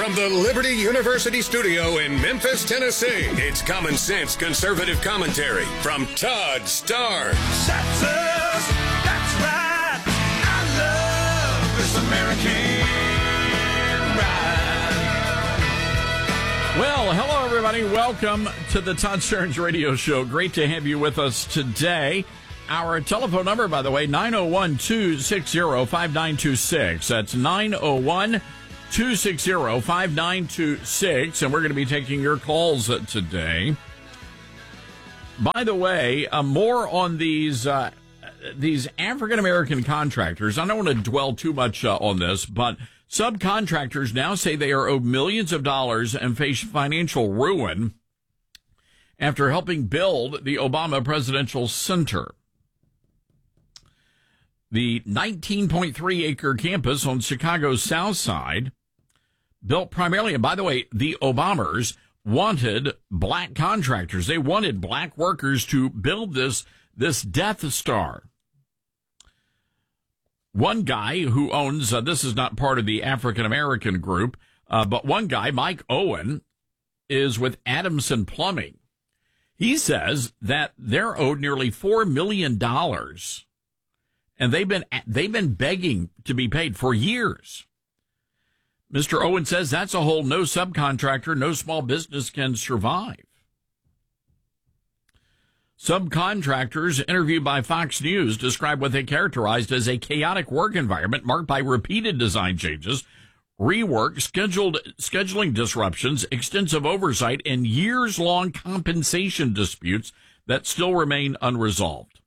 From the Liberty University studio in Memphis, Tennessee, it's Common Sense Conservative Commentary from Todd Starnes. That's us. That's right. I love this American ride. Well, hello, everybody. Welcome to the Todd Starnes Radio Show. Great to have you with us today. Our telephone number, by the way, 901-260-5926. That's 901-260-5926. And we're going to be taking your calls today. By the way, more on these African-American contractors. I don't want to dwell too much on this, but subcontractors now say they are owed millions of dollars and face financial ruin after helping build the Obama Presidential Center. The 19.3-acre campus on Chicago's South Side, built primarily, and by the way, the Obamas wanted black contractors. They wanted black workers to build this Death Star. One guy who owns, this is not part of the African-American group, but one guy, Mike Owen, is with Adamson Plumbing. He says that they're owed nearly $4 million. And they've been begging to be paid for years. Mr. Owen says that's a hole no subcontractor, no small business can survive. Subcontractors interviewed by Fox News describe what they characterized as a chaotic work environment marked by repeated design changes, rework, scheduling disruptions, extensive oversight, and years-long compensation disputes that still remain unresolved.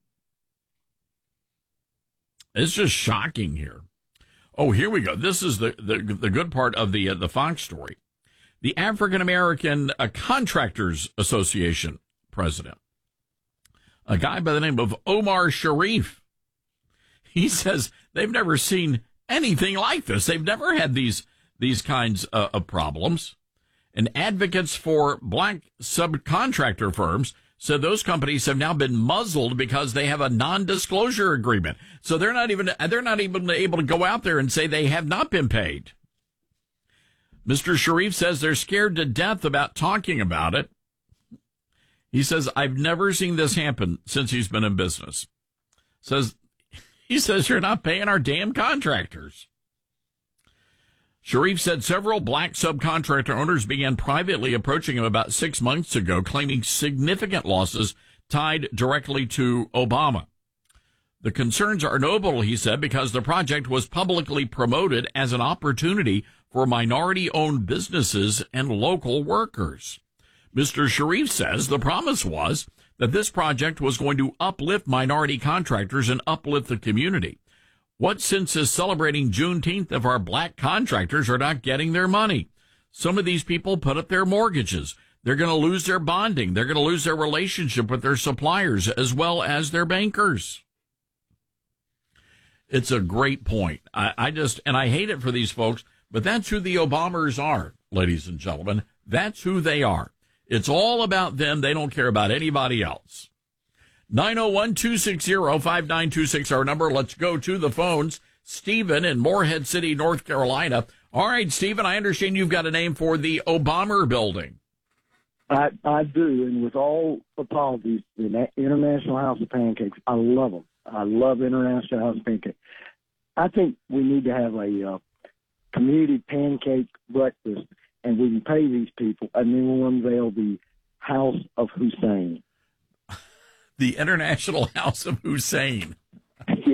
It's just shocking here. Oh, here we go. This is the good part of the Fox story. The African American Contractors Association president, a guy by the name of Omar Sharif, he says they've never seen anything like this. They've never had these kinds of problems. And advocates for black subcontractor firms said those companies have now been muzzled because they have a non-disclosure agreement. So they're not even able to go out there and say they have not been paid. Mr. Sharif says they're scared to death about talking about it. He says, I've never seen this happen since he's been in business. He says you're not paying our damn contractors. Sharif said several black subcontractor owners began privately approaching him about 6 months ago, claiming significant losses tied directly to Obama. The concerns are notable, he said, because the project was publicly promoted as an opportunity for minority-owned businesses and local workers. Mr. Sharif says the promise was that this project was going to uplift minority contractors and uplift the community. What sense is celebrating Juneteenth if our black contractors are not getting their money? Some of these people put up their mortgages. They're going to lose their bonding. They're going to lose their relationship with their suppliers as well as their bankers. It's a great point. I hate it for these folks, but that's who the Obamas are, ladies and gentlemen. That's who they are. It's all about them. They don't care about anybody else. 901-260-5926, our number. Let's go to the phones. Stephen in Morehead City, North Carolina. All right, Stephen, I understand you've got a name for the Obama building. I do, and with all apologies, the International House of Pancakes, I love them. I love International House of Pancakes. I think we need to have a community pancake breakfast, and we can pay these people, and then we'll unveil the House of Hussein. The International House of Hussein. Yeah.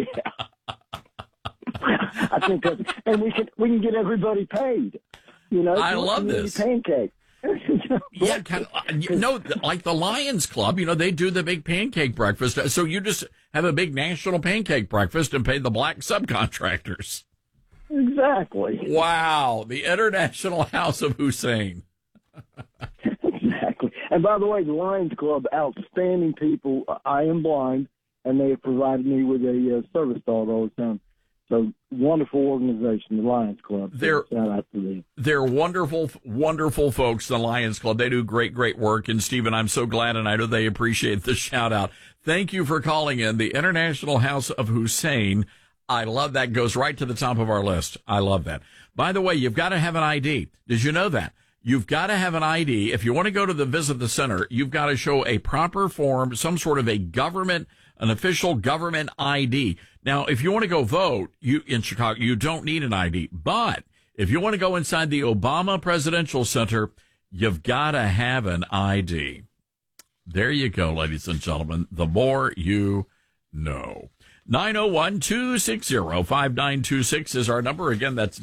I think that, and we can get everybody paid. You know, I love this pancake. Yeah, like the Lions Club. They do the big pancake breakfast. So you just have a big national pancake breakfast and pay the black subcontractors. Exactly. Wow, the International House of Hussein. Exactly. And by the way, the Lions Club, outstanding people. I am blind, and they have provided me with a service dog all the time. So wonderful organization, the Lions Club. Shout out to them. They're wonderful, wonderful folks, the Lions Club. They do great, great work. And Stephen, I'm so glad, and I know they appreciate the shout out. Thank you for calling in the International House of Hussein. I love that. Goes right to the top of our list. I love that. By the way, you've got to have an ID. Did you know that? You've got to have an ID. If you want to go to visit the center, you've got to show a proper form, some sort of an official government ID. Now, if you want to go vote, in Chicago, you don't need an ID. But if you want to go inside the Obama Presidential Center, you've got to have an ID. There you go, ladies and gentlemen. The more you know. 901-260-5926 is our number. Again, that's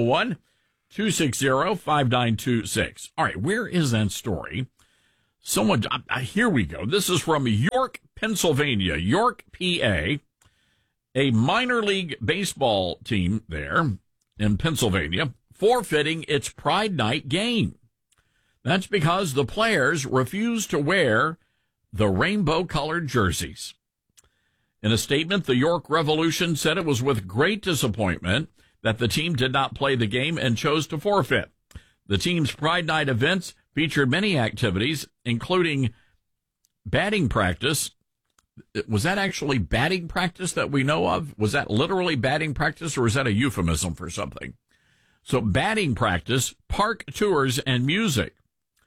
901-260-5926. All right, where is that story? Here we go. This is from York, Pennsylvania. York, PA. A minor league baseball team there in Pennsylvania forfeiting its Pride Night game. That's because the players refused to wear the rainbow-colored jerseys. In a statement, the York Revolution said it was with great disappointment that the team did not play the game and chose to forfeit. The team's Pride Night events featured many activities, including batting practice. Was that actually batting practice that we know of? Was that literally batting practice, or was that a euphemism for something? So batting practice, park tours, and music.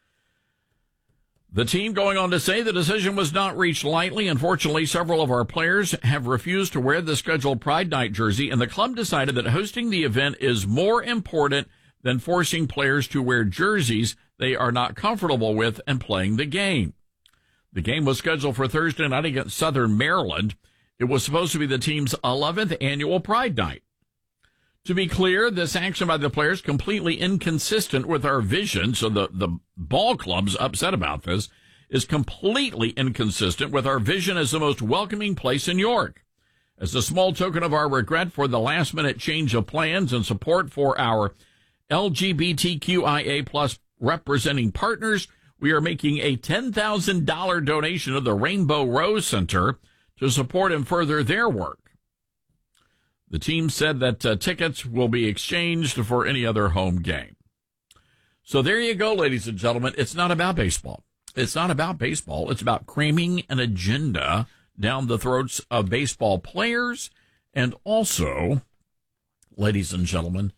The team going on to say the decision was not reached lightly. Unfortunately, several of our players have refused to wear the scheduled Pride Night jersey, and the club decided that hosting the event is more important than forcing players to wear jerseys they are not comfortable with and playing the game. The game was scheduled for Thursday night against Southern Maryland. It was supposed to be the team's 11th annual Pride Night. To be clear, this action by the players completely inconsistent with our vision, so the ball club's upset about this, is completely inconsistent with our vision as the most welcoming place in York. As a small token of our regret for the last-minute change of plans and support for our LGBTQIA plus representing partners, we are making a $10,000 donation to the Rainbow Rose Center to support and further their work. The team said that tickets will be exchanged for any other home game. So there you go, ladies and gentlemen. It's not about baseball. It's not about baseball. It's about cramming an agenda down the throats of baseball players and also, ladies and gentlemen,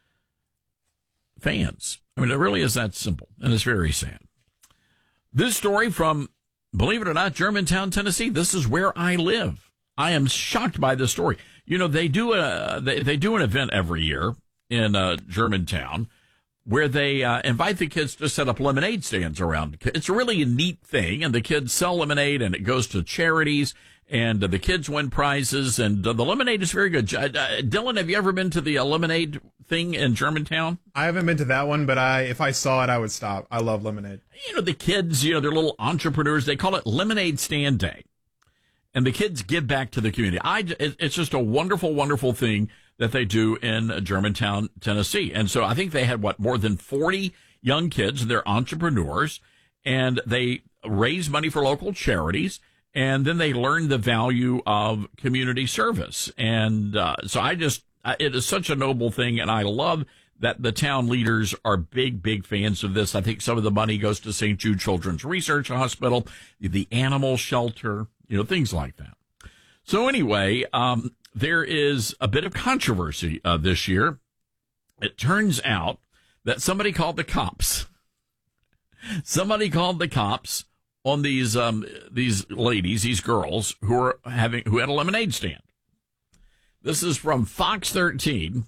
fans. I mean, it really is that simple, and it's very sad. This story from, believe it or not, Germantown, Tennessee. This is where I live. I am shocked by this story. You know, they do an event every year in Germantown where they invite the kids to set up lemonade stands around. It's really a neat thing, and the kids sell lemonade, and it goes to charities, and the kids win prizes, and the lemonade is very good. Dylan, have you ever been to the lemonade thing in Germantown? I haven't been to that one, but if I saw it, I would stop. I love lemonade. You know, the kids, they're little entrepreneurs. They call it Lemonade Stand Day. And the kids give back to the community. It's just a wonderful, wonderful thing that they do in Germantown, Tennessee. And so I think they had, more than 40 young kids. They're entrepreneurs, and they raise money for local charities, and then they learn the value of community service. And so it is such a noble thing, and I love that the town leaders are big, big fans of this. I think some of the money goes to St. Jude Children's Research Hospital, the animal shelter, things like that. So anyway, there is a bit of controversy this year. It turns out that somebody called the cops. Somebody called the cops on these ladies, these girls who had a lemonade stand. This is from Fox 13.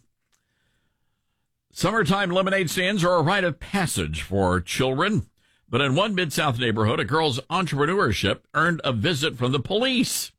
Summertime lemonade stands are a rite of passage for children. But in one Mid-South neighborhood, a girl's entrepreneurship earned a visit from the police.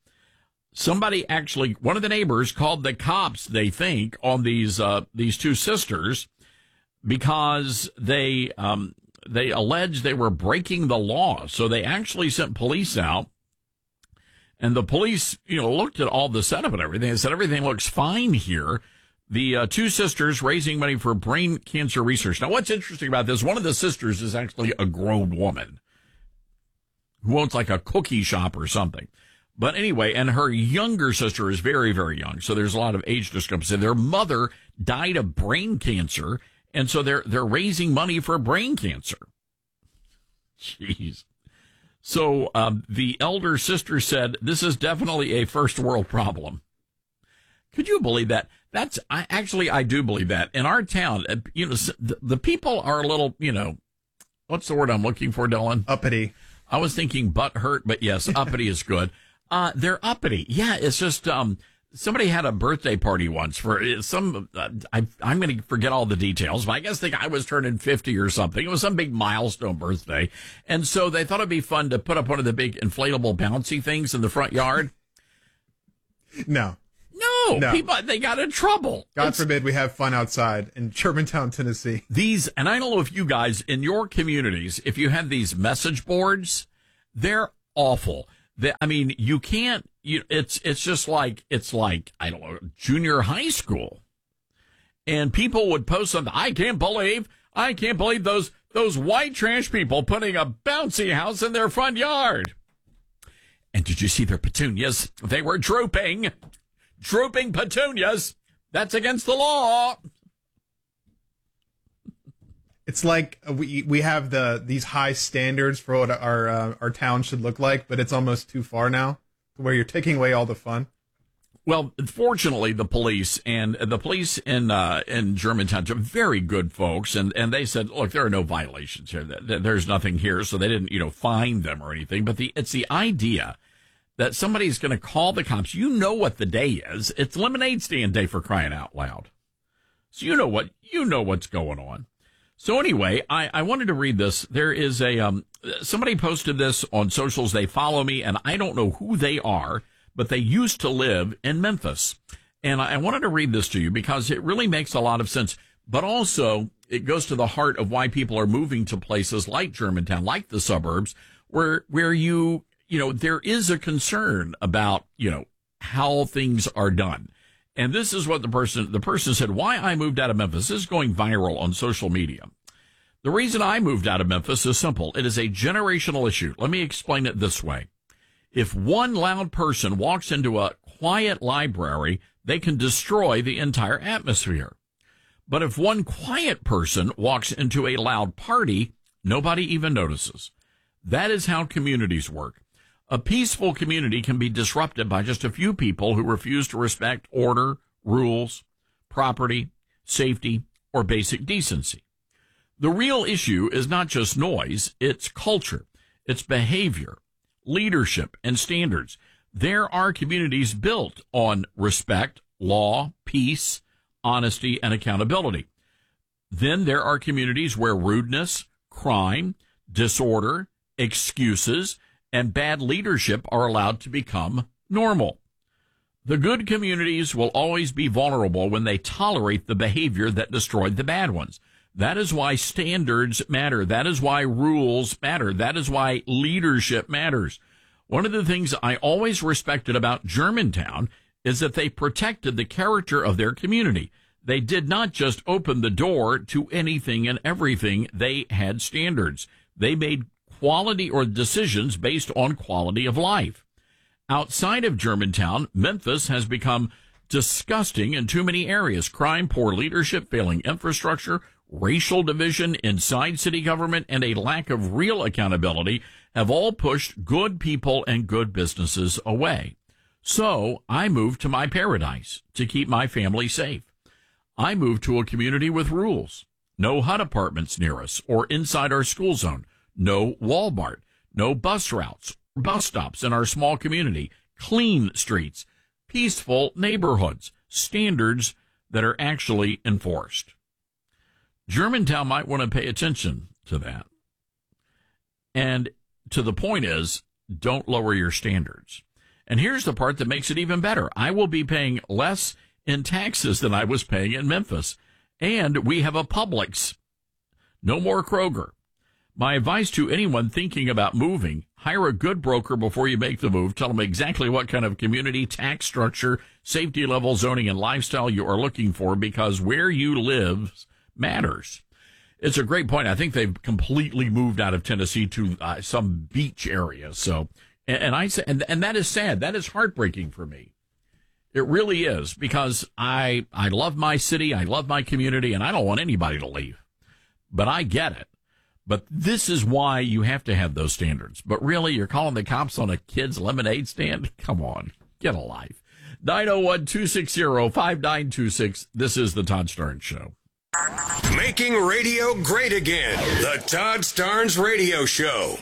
One of the neighbors called the cops, they think, on these two sisters because they alleged they were breaking the law. So they actually sent police out, and the police, looked at all the setup and everything and said everything looks fine here. The two sisters raising money for brain cancer research. Now, what's interesting about this, one of the sisters is actually a grown woman who owns like a cookie shop or something. But anyway, and her younger sister is very, very young. So there's a lot of age discrepancy. Their mother died of brain cancer, and so they're raising money for brain cancer. Jeez. So the elder sister said, this is definitely a first world problem. Could you believe that? I do believe that. In our town, the people are a little, what's the word I'm looking for, Dylan? Uppity. I was thinking butt hurt, but yes, uppity is good. They're uppity. Yeah, it's just, somebody had a birthday party once for some, I'm going to forget all the details, but I guess the guy was turning 50 or something. It was some big milestone birthday. And so they thought it'd be fun to put up one of the big inflatable bouncy things in the front yard. No. People, they got in trouble. God forbid we have fun outside in Germantown, Tennessee. And I don't know if you guys in your communities, if you have these message boards, they're awful. You can't, it's just like, I don't know, junior high school. And people would post something. I can't believe those white trash people putting a bouncy house in their front yard. And did you see their petunias? They were drooping petunias. That's against the law. It's like we have these high standards for what our town should look like, but it's almost too far now, where you're taking away all the fun. Well, fortunately, the police in Germantown are very good folks, and they said, look, there are no violations here. There's nothing here, so they didn't fine them or anything. But it's the idea that somebody's going to call the cops. You know what the day is? It's lemonade stand day, for crying out loud. So you know what's going on. So anyway, I wanted to read this. There is somebody posted this on socials. They follow me, and I don't know who they are, but they used to live in Memphis. And I wanted to read this to you because it really makes a lot of sense. But also, it goes to the heart of why people are moving to places like Germantown, like the suburbs, where there is a concern about, how things are done. And this is what the person said, why I moved out of Memphis. This is going viral on social media. The reason I moved out of Memphis is simple. It is a generational issue. Let me explain it this way. If one loud person walks into a quiet library, they can destroy the entire atmosphere. But if one quiet person walks into a loud party, nobody even notices. That is how communities work. A peaceful community can be disrupted by just a few people who refuse to respect order, rules, property, safety, or basic decency. The real issue is not just noise, it's culture, it's behavior, leadership, and standards. There are communities built on respect, law, peace, honesty, and accountability. Then there are communities where rudeness, crime, disorder, excuses, and bad leadership are allowed to become normal. The good communities will always be vulnerable when they tolerate the behavior that destroyed the bad ones. That is why standards matter. That is why rules matter. That is why leadership matters. One of the things I always respected about Germantown is that they protected the character of their community. They did not just open the door to anything and everything. They had standards. They made quality or decisions based on quality of life. Outside of Germantown, Memphis has become disgusting in too many areas. Crime, poor leadership, failing infrastructure, racial division inside city government, and a lack of real accountability have all pushed good people and good businesses away. So I moved to my paradise to keep my family safe. I moved to a community with rules. No HUD apartments near us or inside our school zone. No Walmart, no bus routes, bus stops in our small community, clean streets, peaceful neighborhoods, standards that are actually enforced. Germantown might want to pay attention to that. And to the point is, don't lower your standards. And here's the part that makes it even better. I will be paying less in taxes than I was paying in Memphis. And we have a Publix. No more Kroger. My advice to anyone thinking about moving, hire a good broker before you make the move. Tell them exactly what kind of community, tax structure, safety level, zoning, and lifestyle you are looking for, because where you live matters. It's a great point. I think they've completely moved out of Tennessee to some beach area. So, and I say, and that is sad. That is heartbreaking for me. It really is, because I love my city. I love my community, and I don't want anybody to leave, but I get it. But this is why you have to have those standards. But really, you're calling the cops on a kid's lemonade stand? Come on, get a life. 901-260-5926. This is the Todd Starnes Show. Making radio great again. The Todd Starnes Radio Show.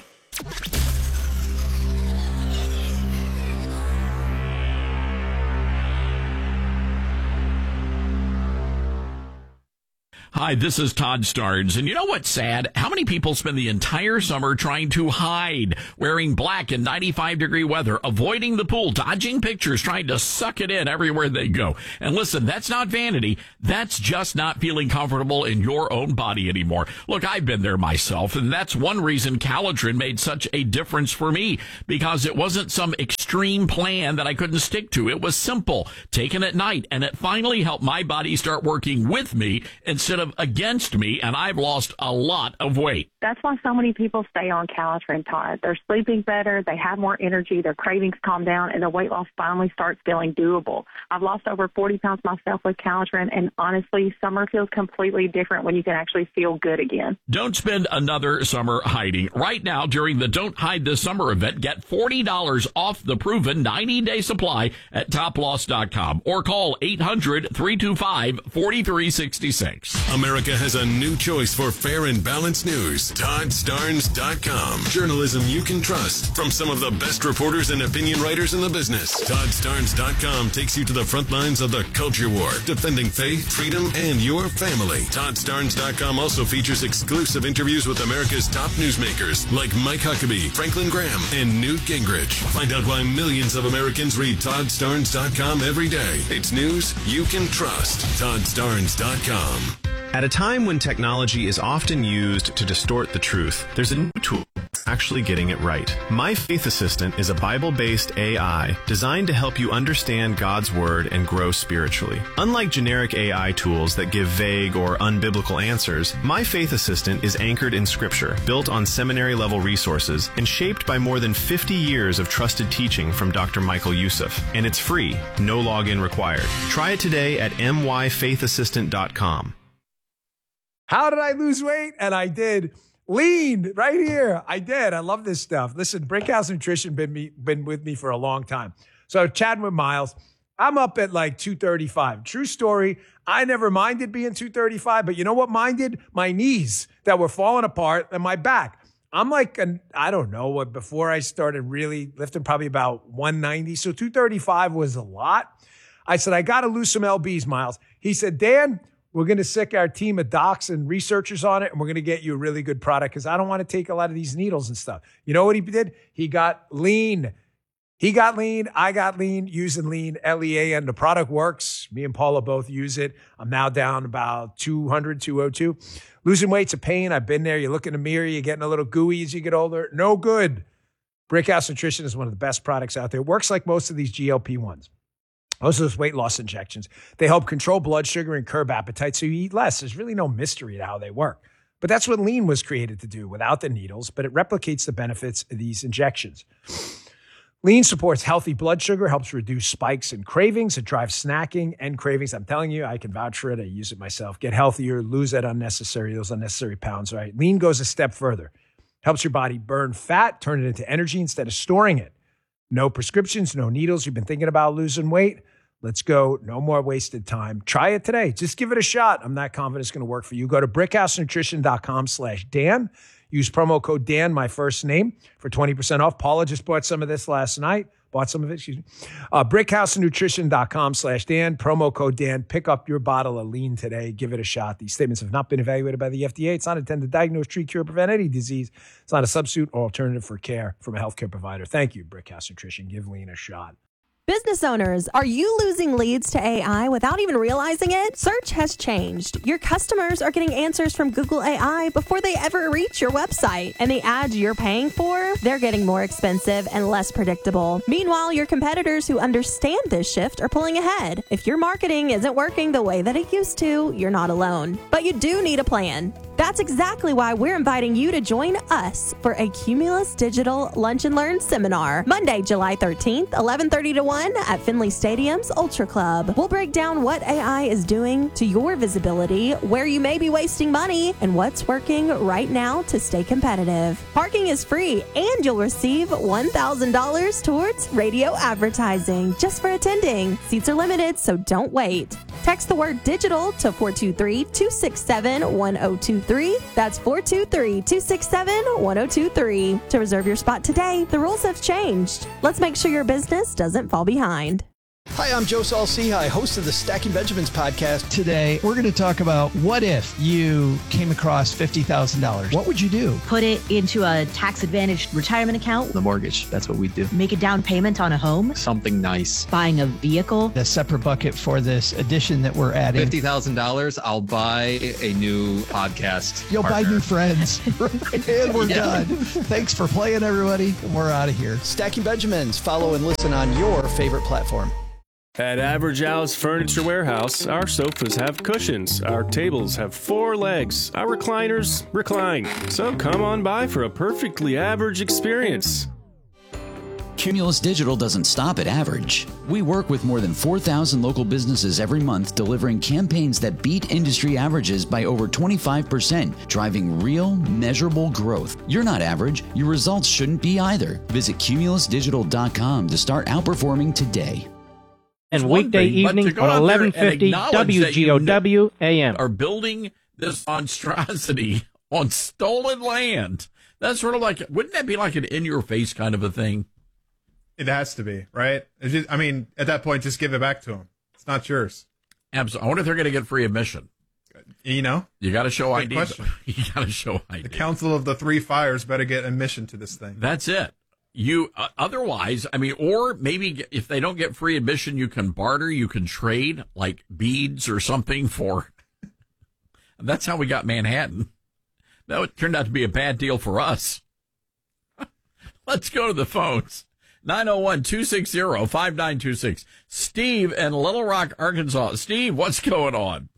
Hi, this is Todd Starnes, and you know what's sad? How many people spend the entire summer trying to hide, wearing black in 95-degree weather, avoiding the pool, dodging pictures, trying to suck it in everywhere they go. And listen, that's not vanity. That's just not feeling comfortable in your own body anymore. Look, I've been there myself, and that's one reason Calitrin made such a difference for me, because it wasn't some extreme plan that I couldn't stick to. It was simple, taken at night, and it finally helped my body start working with me instead of against me, and I've lost a lot of weight. That's why so many people stay on Calitrin, Todd. They're sleeping better, they have more energy, their cravings calm down, and the weight loss finally starts feeling doable. I've lost over 40 pounds myself with Calitrin, and honestly, summer feels completely different when you can actually feel good again. Don't spend another summer hiding. Right now, during the Don't Hide This Summer event, get $40 off the proven 90-day supply at toploss.com or call 800-325-4366. America has a new choice for fair and balanced news. ToddStarnes.com. Journalism you can trust from some of the best reporters and opinion writers in the business. ToddStarnes.com takes you to the front lines of the culture war, defending faith, freedom, and your family. ToddStarnes.com also features exclusive interviews with America's top newsmakers like Mike Huckabee, Franklin Graham, and Newt Gingrich. Find out why millions of Americans read ToddStarnes.com every day. It's news you can trust. ToddStarnes.com. At a time when technology is often used to distort the truth, there's a new tool actually getting it right. My Faith Assistant is a Bible-based AI designed to help you understand God's Word and grow spiritually. Unlike generic AI tools that give vague or unbiblical answers, My Faith Assistant is anchored in Scripture, built on seminary-level resources, and shaped by more than 50 years of trusted teaching from Dr. Michael Youssef. And it's free, no login required. Try it today at myfaithassistant.com. How did I lose weight? And I did. Lean right here. I did. I love this stuff. Listen, Brickhouse Nutrition been with me for a long time. So chatting with Miles, I'm up at like 235. True story. I never minded being 235, but you know what minded? My knees that were falling apart and my back. I'm like, I don't know what, before I started really lifting, probably about 190. So 235 was a lot. I said, I got to lose some LBs, Miles. He said, Dan, we're going to sick our team of docs and researchers on it, and we're going to get you a really good product because I don't want to take a lot of these needles and stuff. You know what he did? He got lean. He got lean. I got lean using lean, L-E-A-N. The product works. Me and Paula both use it. I'm now down about 200, 202. Losing weight's a pain. I've been there. You look in the mirror, you're getting a little gooey as you get older. No good. Brickhouse Nutrition is one of the best products out there. It works like most of these GLP-1s. Most of those weight loss injections, they help control blood sugar and curb appetite so you eat less. There's really no mystery to how they work. But that's what lean was created to do without the needles, but it replicates the benefits of these injections. Lean supports healthy blood sugar, helps reduce spikes and cravings. It drives snacking and cravings. I'm telling you, I can vouch for it. I use it myself. Get healthier, lose those unnecessary pounds, right? Lean goes a step further. Helps your body burn fat, turn it into energy instead of storing it. No prescriptions, no needles. You've been thinking about losing weight? Let's go. No more wasted time. Try it today. Just give it a shot. I'm not confident it's going to work for you. Go to brickhousenutrition.com/Dan. Use promo code Dan, my first name, for 20% off. Paula just bought some of this last night. brickhousenutrition.com/Dan. Promo code Dan. Pick up your bottle of lean today. Give it a shot. These statements have not been evaluated by the FDA. It's not intended to diagnose, treat, cure, prevent any disease. It's not a substitute or alternative for care from a healthcare provider. Thank you, Brickhouse Nutrition. Give lean a shot. Business owners, are you losing leads to AI without even realizing it? Search has changed. Your customers are getting answers from Google AI before they ever reach your website. And the ads you're paying for, they're getting more expensive and less predictable. Meanwhile, your competitors who understand this shift are pulling ahead. If your marketing isn't working the way that it used to, you're not alone. But you do need a plan. That's exactly why we're inviting you to join us for a Cumulus Digital Lunch and Learn seminar, Monday, July 13th, 11:30 to 1 at Finley Stadium's Ultra Club. We'll break down what AI is doing to your visibility, where you may be wasting money, and what's working right now to stay competitive. Parking is free, and you'll receive $1,000 towards radio advertising just for attending. Seats are limited, so don't wait. Text the word digital to 423-267-1023. That's 423-267-1023 to reserve your spot today. The rules have changed. Let's make sure your business doesn't fall behind. Hi, I'm Joe Saul-Sehy, host of the Stacking Benjamins podcast. Today, we're going to talk about what if you came across $50,000? What would you do? Put it into a tax-advantaged retirement account. The mortgage, that's what we do. Make a down payment on a home. Something nice. Buying a vehicle. A separate bucket for this addition that we're adding. $50,000, I'll buy a new podcast. You'll partner. buy new friends. And we're done. Thanks for playing, everybody. And we're out of here. Stacking Benjamins. Follow and listen on your favorite platform. At Average Al's Furniture Warehouse, our sofas have cushions, our tables have 4 legs, our recliners recline. So come on by for a perfectly average experience. Cumulus Digital doesn't stop at average. We work with more than 4,000 local businesses every month, delivering campaigns that beat industry averages by over 25%, driving real, measurable growth. You're not average. Your results shouldn't be either. Visit cumulusdigital.com to start outperforming today. And weekday evening on 1150 WGOW AM. Are building this monstrosity on stolen land. That's sort of like, wouldn't that be like an in-your-face kind of a thing? It has to be, right? It's just, I mean, at that point, just give it back to them. It's not yours. Absolutely. I wonder if they're going to get free admission. You know? You got to show ID. You got to show ID. The Council of the Three Fires better get admission to this thing. That's it. You otherwise, I mean, or maybe if they don't get free admission, you can barter, you can trade like beads or something for. That's how we got Manhattan. That turned out to be a bad deal for us. Let's go to the phones. 901-260-5926. Steve in Little Rock, Arkansas. Steve, what's going on?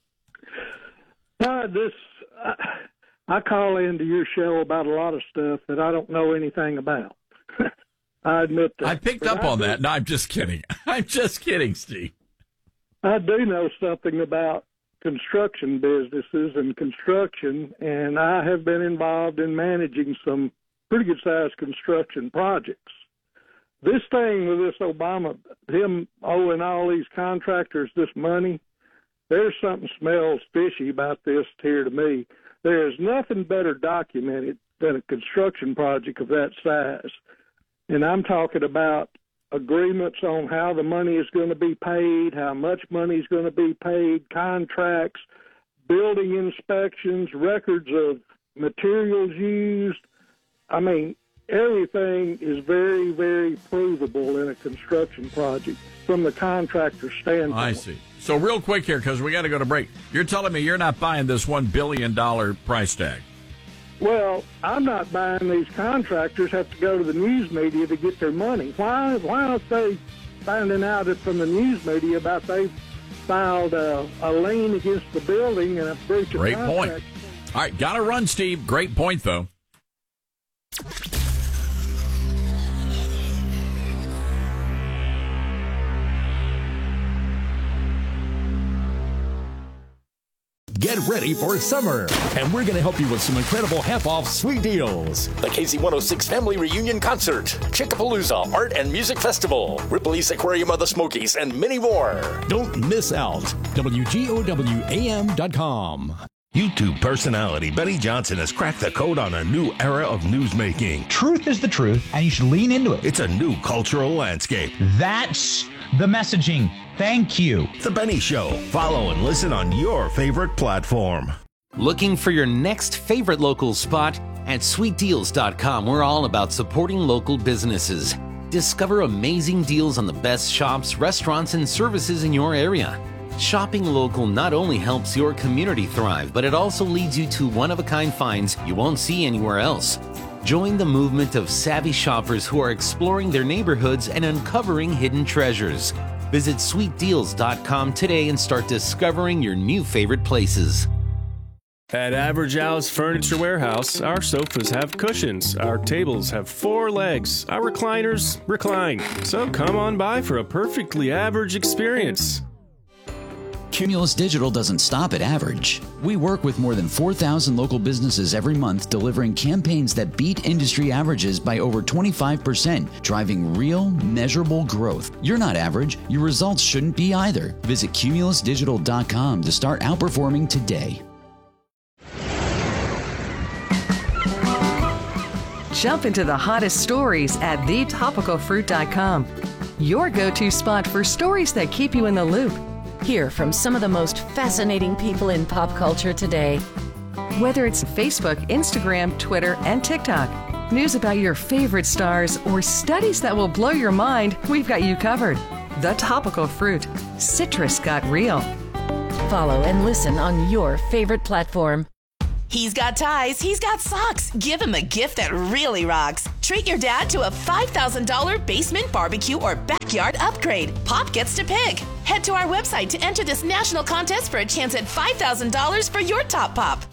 I call into your show about a lot of stuff that I don't know anything about. I admit that. I picked up on that. No, I'm just kidding. I'm just kidding, Steve. I do know something about construction businesses and construction, and I have been involved in managing some pretty good-sized construction projects. This thing with this Obama, him owing all these contractors this money, there's something smells fishy about this here to me. There is nothing better documented than a construction project of that size. And I'm talking about agreements on how the money is going to be paid, how much money is going to be paid, contracts, building inspections, records of materials used. I mean, everything is very, very provable in a construction project from the contractor's standpoint. I see. So real quick here, because we got to go to break. You're telling me you're not buying this $1 billion price tag? Well, I'm not buying. These contractors have to go to the news media to get their money. Why aren't they finding out from the news media about they filed a lien against the building and a breach of contract? Great point. All right, got to run, Steve. Great point, though. Get ready for summer, and we're going to help you with some incredible half-off sweet deals. The KZ106 Family Reunion Concert, Chickapalooza Art and Music Festival, Ripley's Aquarium of the Smokies, and many more. Don't miss out. WGOWAM.com. YouTube personality Benny Johnson has cracked the code on a new era of newsmaking. Truth is the truth, and you should lean into it. It's a new cultural landscape. That's the messaging. Thank you. The Benny Show. Follow and listen on your favorite platform. Looking for your next favorite local spot? At sweetdeals.com, we're all about supporting local businesses. Discover amazing deals on the best shops, restaurants, and services in your area. Shopping local not only helps your community thrive, but it also leads you to one-of-a-kind finds you won't see anywhere else. Join the movement of savvy shoppers who are exploring their neighborhoods and uncovering hidden treasures. Visit sweetdeals.com today and start discovering your new favorite places. At Average Al's Furniture Warehouse, our sofas have cushions, our tables have 4 legs, our recliners recline. So come on by for a perfectly average experience. Cumulus Digital doesn't stop at average. We work with more than 4,000 local businesses every month, delivering campaigns that beat industry averages by over 25%, driving real, measurable growth. You're not average. Your results shouldn't be either. Visit cumulusdigital.com to start outperforming today. Jump into the hottest stories at thetopicalfruit.com. Your go-to spot for stories that keep you in the loop. Hear from some of the most fascinating people in pop culture today. Whether it's Facebook, Instagram, Twitter, and TikTok, news about your favorite stars, or studies that will blow your mind, we've got you covered. The Topical Fruit. Citrus got real. Follow and listen on your favorite platform. He's got ties, he's got socks. Give him a gift that really rocks. Treat your dad to a $5,000 basement barbecue or backyard upgrade. Pop gets to pick. Head to our website to enter this national contest for a chance at $5,000 for your top pop.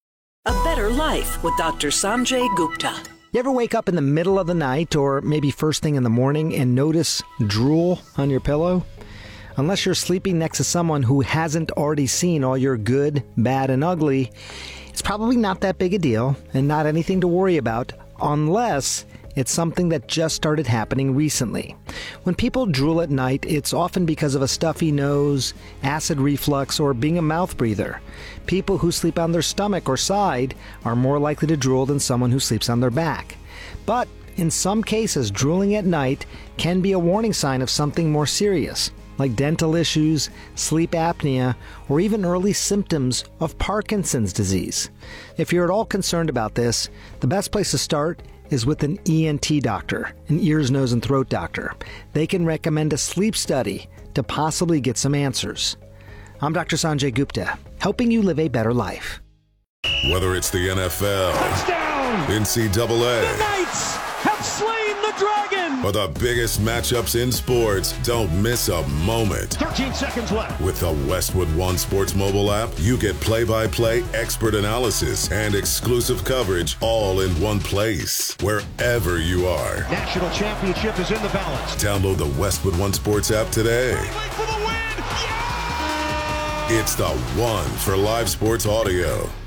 A Better Life with Dr. Sanjay Gupta. You ever wake up in the middle of the night or maybe first thing in the morning and notice drool on your pillow? Unless you're sleeping next to someone who hasn't already seen all your good, bad, and ugly, it's probably not that big a deal and not anything to worry about unless it's something that just started happening recently. When people drool at night, it's often because of a stuffy nose, acid reflux, or being a mouth breather. People who sleep on their stomach or side are more likely to drool than someone who sleeps on their back. But in some cases, drooling at night can be a warning sign of something more serious, like dental issues, sleep apnea, or even early symptoms of Parkinson's disease. If you're at all concerned about this, the best place to start is with an ENT doctor, an ears, nose, and throat doctor. They can recommend a sleep study to possibly get some answers. I'm Dr. Sanjay Gupta, helping you live a better life. Whether it's the NFL, touchdown, NCAA, the Knights have slain the dragon, or the biggest matchups in sports, don't miss a moment. 13 seconds left. With the Westwood One Sports mobile app, you get play-by-play expert analysis and exclusive coverage all in one place, wherever you are. National championship is in the balance. Download the Westwood One Sports app today. For the win. Yeah! It's the one for live sports audio.